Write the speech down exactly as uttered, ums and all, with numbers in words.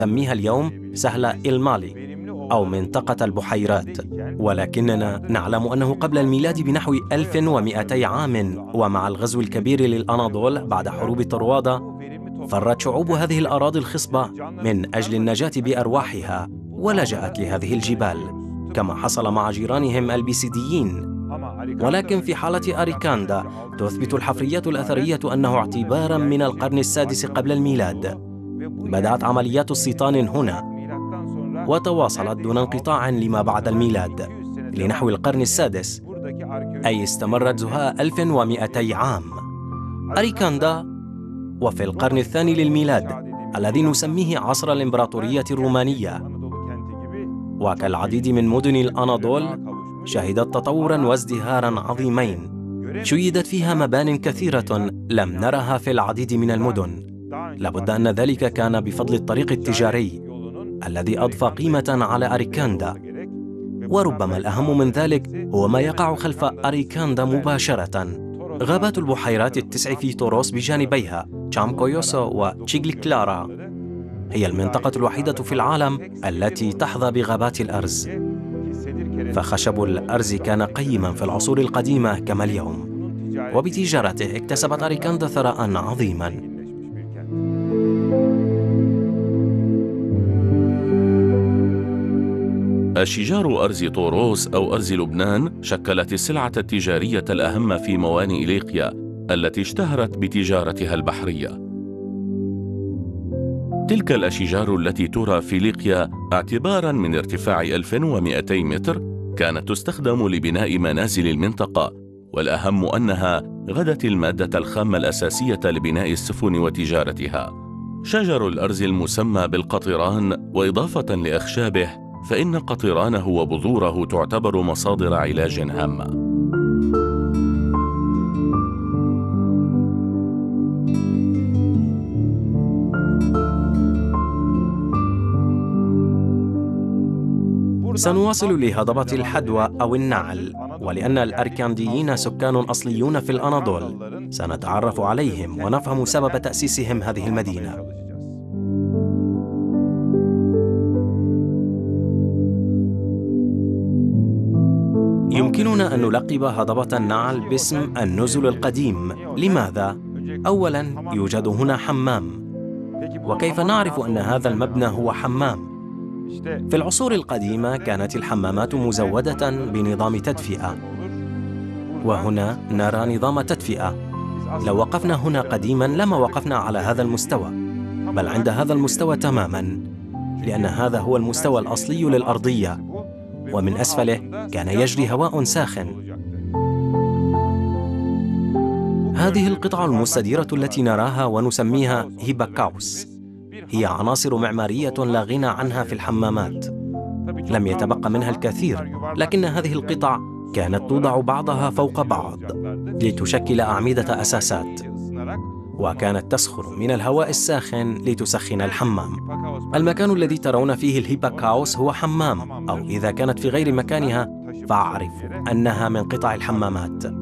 نسميها اليوم سهل المالي أو منطقة البحيرات، ولكننا نعلم أنه قبل الميلاد بنحو ألف ومئتي عام ومع الغزو الكبير للأناضول بعد حروب طروادة فرت شعوب هذه الأراضي الخصبة من أجل النجاة بأرواحها ولجأت لهذه الجبال كما حصل مع جيرانهم البيسيديين. ولكن في حالة أريكاندا تثبت الحفريات الأثرية أنه اعتباراً من القرن السادس قبل الميلاد بدأت عمليات استيطان هنا وتواصلت دون انقطاع لما بعد الميلاد لنحو القرن السادس، أي استمرت زهاء ألف ومئتي عام. أريكاندا وفي القرن الثاني للميلاد الذي نسميه عصر الإمبراطورية الرومانية، وكالعديد من مدن الأناضول شهدت تطوراً وازدهاراً عظيمين، شيدت فيها مبان كثيرة لم نرها في العديد من المدن. لابد أن ذلك كان بفضل الطريق التجاري الذي أضفى قيمة على أريكاندا، وربما الأهم من ذلك هو ما يقع خلف أريكاندا مباشرة. غابات البحيرات التسع في توروس بجانبيها تشامكويوسو وتشيغليكلارا هي المنطقة الوحيدة في العالم التي تحظى بغابات الأرز، فخشب الأرز كان قيما في العصور القديمة كما اليوم، وبتجارته اكتسبت أريكاندا ثراء عظيما. أشجار أرز طوروس أو أرز لبنان شكلت السلعة التجارية الأهم في موانئ إليقيا التي اشتهرت بتجارتها البحرية. تلك الأشجار التي ترى في إليقيا اعتباراً من ارتفاع ألف ومئتي متر كانت تستخدم لبناء منازل المنطقة، والأهم أنها غدت المادة الخام الأساسية لبناء السفن وتجارتها. شجر الأرز المسمى بالقطران، وإضافة لأخشابه فإن قطرانه وبذوره تعتبر مصادر علاج هامة. سنواصل لهضبة الحدوى أو النعل، ولأن الأركانديين سكان أصليون في الأناضول سنتعرف عليهم ونفهم سبب تأسيسهم هذه المدينة. يمكننا أن نلقب هضبة النعل باسم النزل القديم. لماذا؟ أولاً يوجد هنا حمام، وكيف نعرف أن هذا المبنى هو حمام؟ في العصور القديمة كانت الحمامات مزودة بنظام تدفئة، وهنا نرى نظام تدفئة. لو وقفنا هنا قديماً لما وقفنا على هذا المستوى، بل عند هذا المستوى تماماً، لأن هذا هو المستوى الأصلي للأرضية، ومن أسفله كان يجري هواء ساخن. هذه القطع المستديرة التي نراها ونسميها هيباكاوس هي عناصر معمارية لا غنى عنها في الحمامات. لم يتبقى منها الكثير، لكن هذه القطع كانت توضع بعضها فوق بعض لتشكل أعمدة أساسات، وكانت تسخن من الهواء الساخن لتسخن الحمام. المكان الذي ترون فيه الهيباكاوس هو حمام، أو إذا كانت في غير مكانها فاعرفوا أنها من قطع الحمامات.